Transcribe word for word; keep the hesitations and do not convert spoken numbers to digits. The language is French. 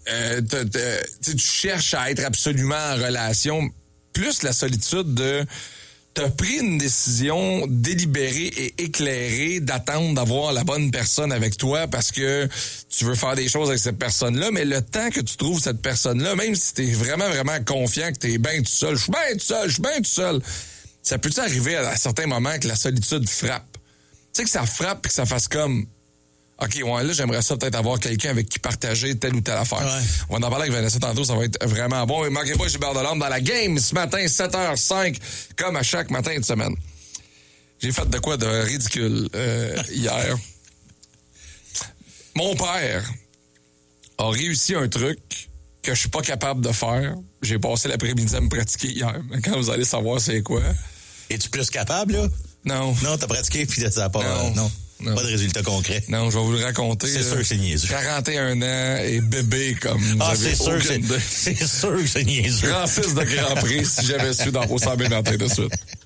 euh, te, te, tu cherches à être absolument en relation, plus la solitude de t'as pris une décision délibérée et éclairée d'attendre d'avoir la bonne personne avec toi parce que tu veux faire des choses avec cette personne-là, mais le temps que tu trouves cette personne-là, même si t'es vraiment, vraiment confiant que t'es bien tout seul, je suis bien tout seul, je suis bien tout seul, ça peut-tu arriver à, à certains moments que la solitude frappe? Tu sais, que ça frappe et que ça fasse comme... OK, ouais, là, j'aimerais ça peut-être avoir quelqu'un avec qui partager telle ou telle affaire. Ouais. On va en parler avec Vanessa tantôt, ça va être vraiment bon. Et manquez pas Gilbert Delorme dans la game ce matin, sept heures cinq, comme à chaque matin de semaine. J'ai fait de quoi de ridicule euh, hier. Mon père a réussi un truc que je suis pas capable de faire. J'ai passé l'après-midi à me pratiquer hier. Mais quand vous allez savoir c'est quoi... Es-tu plus capable, là? Non. Non, t'as pratiqué puis ça n'a pas... Non. non. Non. Pas de résultat concret. Non, je vais vous le raconter. C'est sûr que c'est niaiseux. quarante et un ans et bébé comme... Ah, c'est sûr, que c'est, c'est sûr que c'est niaiseux. Francis de Grand Prix, si j'avais su dans vos cent matin de suite.